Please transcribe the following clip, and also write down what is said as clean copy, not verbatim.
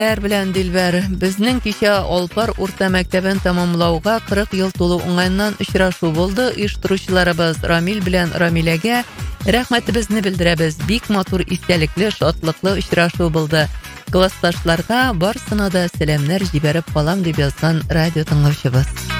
Белән Дилбәр, безнең кичә Алпар урта мәктәбен тәмамлауга 40 ел тулу уңайыннан очрашу булды. Оештыручыларыбыз Рамил белән Рамиләгә рәхмәтебезне белдерәбез. Бик матур, истәлекле, шатлыклы очрашу булды. Классташларга барсына да сәламнәр җибәреп калам дип язган радио тыңлаучыбыз.